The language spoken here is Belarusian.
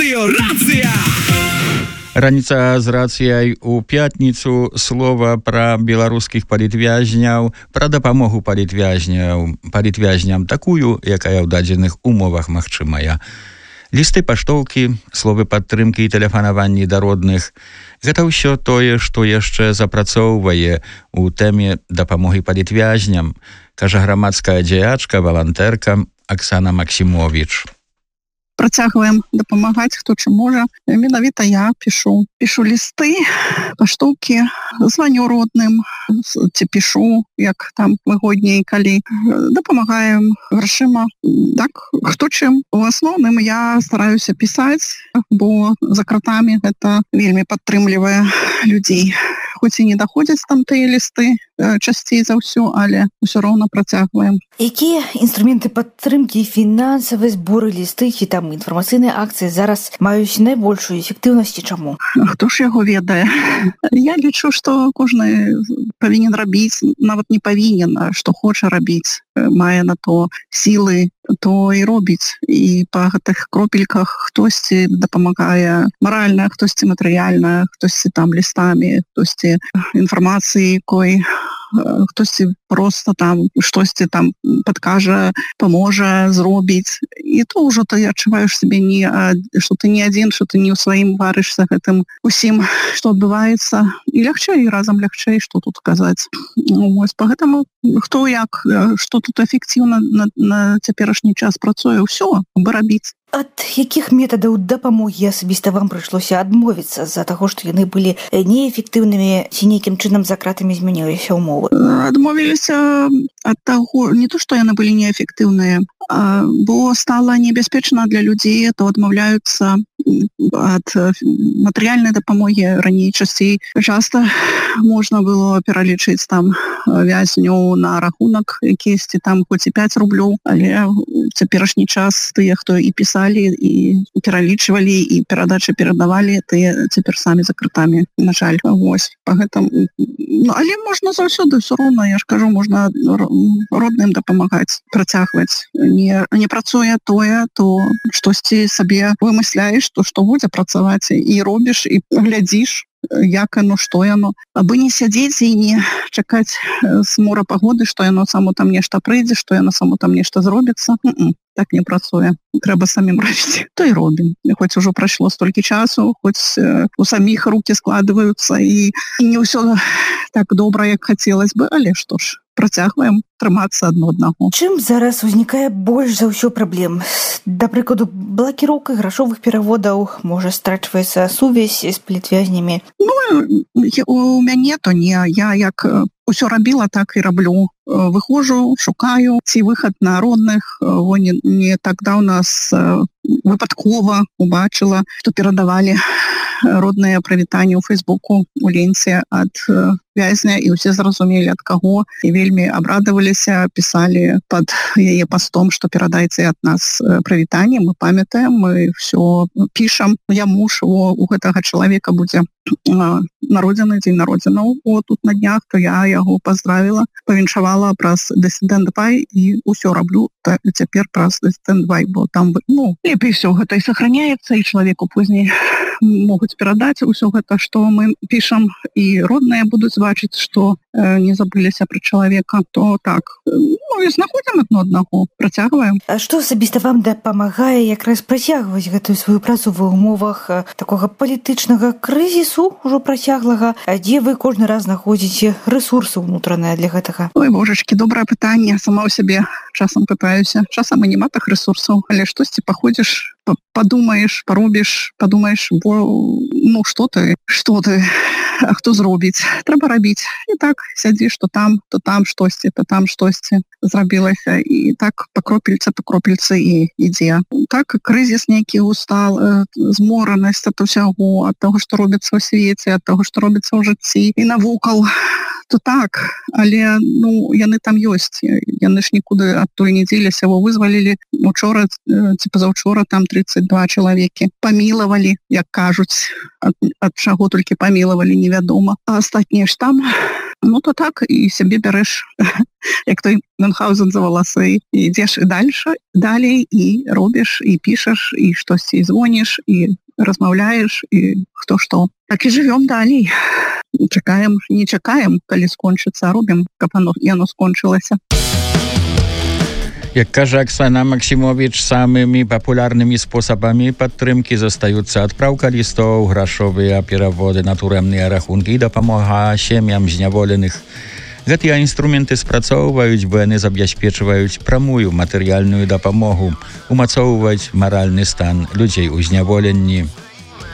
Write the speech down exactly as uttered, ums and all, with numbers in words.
Радио Рация! Раніца з рацыяй у пятніцу слова пра беларускіх палітвязняў, пра дапамогу палітвязняў, палітвязням такую, якая ў дадзеных умовах магчымая. Лісты паштоўкі, словы падтрымкі і тэлефанаванні да родных – гэта ўсё тое, што яшчэ запрацоўвае у тэме дапамогі палітвязням, кажа грамадская дзеячка, валантэрка Аксана Максімовіч. Працягваем дапамагаць, хто чым можа. Менавіта я пішу. Пішу лісты, паштоўкі, званю родным, ці пішу, як там выгодней, калі. Дапамагаем грашыма. Так, хто чым. У асноўным я стараюся пісаць, бо за кратамі гэта вельмі падтрымлівае людзей. Хоць і не даходзяць там тыя лісты часцей за ўсё, але ўсё роўна працягваем. Якія інструменты падтрымкі, фінансавыя зборы, лісты ці там інфармацыйныя акцыі зараз маюць найбольшую эфектыўнасць і чаму? Хто ж яго ведае? Я лічу, што кожны павінен рабіць, нават не павінен, а што хоча рабіць, мае на то сілы, то і робіць. І па гэтых кропельках хтосьці дапамагае маральна, хтосьці матэрыяльна, хтосьці там лістамі, хтосьці інфармацыі якой, хтосьці просто там штосьці там падкажа, паможа, зробіць. І то ўжо ты адчуваеш сябе, не, што ты не адзін, што ты не ў сваім варышся гэтым усім, што адбываецца. І лягчэй, і разам лягчэй, што тут казаць. Вось, па гэтаму, хто як, што тут эфектыўна на, на цяперашні час працуе, ўсё, абы рабіць. Ад якіх метадаў дапамогі асабіста вам прыйшлося адмовіцца з-за таго, што яны былі неэфектыўнымі ці нейкім чынам за кратамі змяніліся ўмовы? Адмовіліся ад таго, не то, што яны былі неэфектыўныя, а, бо стала небяспечна для людзей, то адмаўляюцца ад матэрыяльнай дапамогі раней часцей. Часта можна было пералічыць там вязню на рахунак якісьці там хоць і пяць рублёў, але цяперашні час тыя, хто і пісалі, і пералічвалі, і перадачы перадавалі, тыя цяпер самі за кратамі, на жаль. Вось, па гэтым. Ну, але можна заўсёды, ўсё роўна, я ж кажу, можна родным дапамагаць, працягваць. Не, не працуе тое, то штосьці сабе вымысляеш, то што будзе працаваць, і робіш, і глядзіш, як оно, што яно. Абы не сядзець і не чакаць з мора пагоды, што яно само там нешта прыйдзе, што яно само там нешта зробіцца. М-м, так не працуе. Трэба самім рабіць. То і робім. Хоць ужо прайшло столькі часу, хоць у саміх рукі складваюцца, і, і не ўсё так добра, як хацелось бы, але што ж, працягваем трымацца адно аднаго. Чым зараз узнікае больш за ўсё праблем? Да прыкладу, блакіроўка грашовых пераводаў, можа страчваецца сувязь з палітвязнямі? Ну, у мяне то не. Я як усё рабіла, так і раблю. Выхожу, шукаю, ці выхад на родных. О, не, не так даўна з выпадкова убачыла, што перадавалі родныя прывітанні ў Фейсбуку, у ленце ад вязня, і ўсе зразумелі ад каго, і вельмі абрадаваліся, пісалі пад яе пастом, што перадайце ад нас прывітанне, мы памятаем, мы ўсё пішам. Я муж, о, у гэтага чалавека будзе народзіны, дзень народзінаў, о, тут на днях, то я яго паздравіла, павіншавала праз Dissident By, і ўсё раблю та, цяпер праз Dissident By, бо там, ну, лепей ўсё гэта і сохраняецца, і чалавеку пазней могуць перадаць усё гэта, што мы пішам, і родныя будуць бачыць, што э, не забыліся пра чалавека, то так, ну, і знаходзім адно аднаго, працягваем. А што асабіста вам дапамагае якраз працягваць гэтую сваю працу ва ўмовах такога палітычнага крызісу, ужо працяглага, дзе вы кожны раз знаходзіце рэсурсы ўнутраныя для гэтага? Ой, божачкі, добрае пытанне, сама ў сябе часам пытаюся. Часам і нема тых рэсурсаў, але штосьці паходзіш, падумаеш, паробіш, падумаеш, бо, ну, што ты, што ты, а хто зробіць? Трэба рабіць. І так сядзіш, то там, то там штосьці, то там штосьці зрабілася, і так па кропельцы, па кропельцы і ідзе. Так, крызіс нейкі устал, зморанасць ад усяго, ад таго, што робіцца ў свеце, ад таго, што робіцца ў жыцці і навокал, то так, але, ну, яны там ёсць. Яны ж нікуды адтуль не дзеліся, его вызвалілі учора, ці пазаўчора там тридцать два чалавекі. Памілавалі, як кажуць, ад, ад чаго толькі памілавалі, невядома. А астатнія ж там ну то так і сябе бярэш, як той Мюнхгаузен за валасы, і ідзеш і дальше, далей, і робіш, і пішаш, і штосьці і звоніш, і размаўляеш, і хто што. Так і жывём далей. Чакаем, не чакаем, калі скончыцца, а робім, каб оно, яно скончылася. Jak każe Oksana Maksimowicz, samymi popularnymi sposobami podtrymki zostające odprawka listów, groszowe переводы, натуральные рахунки, допомога сем'ям зняволеных. Гэтыя інструменты спрацоўваюць, бо яны забяспечваюць прамую матэрыяльную дапамогу, умацоўваць маральны стан людзей у зняволенні.